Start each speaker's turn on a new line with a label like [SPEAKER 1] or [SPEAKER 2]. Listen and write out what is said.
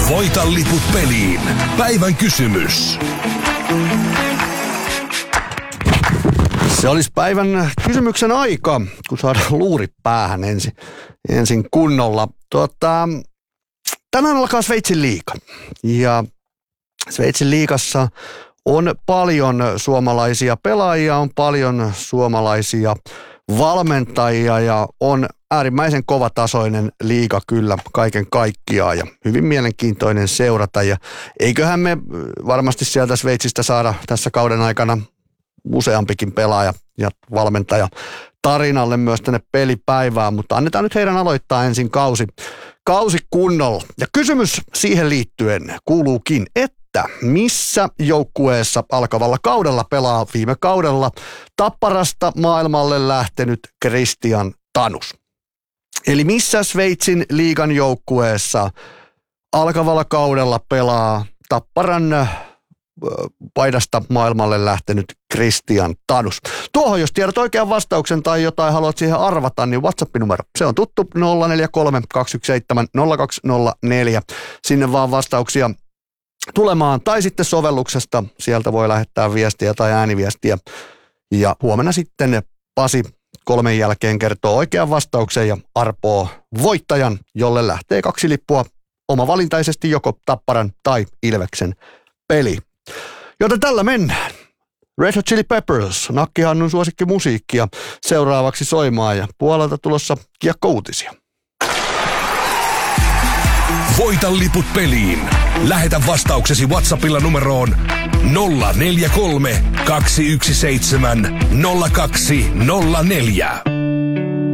[SPEAKER 1] Voita liput peliin. Päivän kysymys.
[SPEAKER 2] Se olisi päivän kysymyksen aika, kun saadaan luurit päähän ensin kunnolla. Tänään alkaa Sveitsin liiga. Ja Sveitsin liigassa on paljon suomalaisia pelaajia, on paljon suomalaisia valmentajia ja on äärimmäisen kovatasoinen liiga kyllä kaiken kaikkiaan ja hyvin mielenkiintoinen seurata. Ja eiköhän me varmasti sieltä Sveitsistä saada tässä kauden aikana useampikin pelaaja ja valmentaja tarinalle myös tänne pelipäivään, mutta annetaan nyt heidän aloittaa ensin kausi kunnolla. Ja kysymys siihen liittyen kuuluukin, että missä joukkueessa alkavalla kaudella pelaa viime kaudella Tapparasta maailmalle lähtenyt Christian Tanus? Eli missä Sveitsin liigan joukkueessa alkavalla kaudella pelaa Tapparan paidasta maailmalle lähtenyt Christian Tanus? Tuohon, jos tiedät oikean vastauksen tai jotain haluat siihen arvata, niin WhatsApp-numero, se on tuttu 043 217 0204. Sinne vaan vastauksia tulemaan, tai sitten sovelluksesta, sieltä voi lähettää viestiä tai ääniviestiä. Ja huomenna sitten Pasi 3 jälkeen kertoo oikean vastauksen ja arpoo voittajan, jolle lähtee 2 lippua omavalintaisesti joko Tapparan tai Ilveksen peli. Joten tällä mennään. Red Hot Chili Peppers, Nakkihannun suosikkimusiikkia seuraavaksi soimaan ja puolelta tulossa kiekkouutisia.
[SPEAKER 1] Voita liput peliin. Lähetä vastauksesi WhatsAppilla numeroon 043 217 0204.